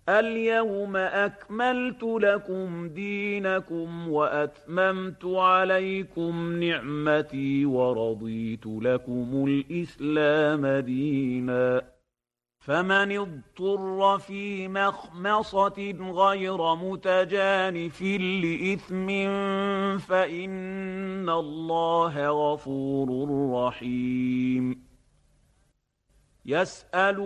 اليوم أكملت لكم دينكم وأتممت عليكم نعمتي ورضيت لكم الإسلام دينا فمن اضطر في مخمصة غير متجانف لإثم فإن الله غفور رحيم. يسأل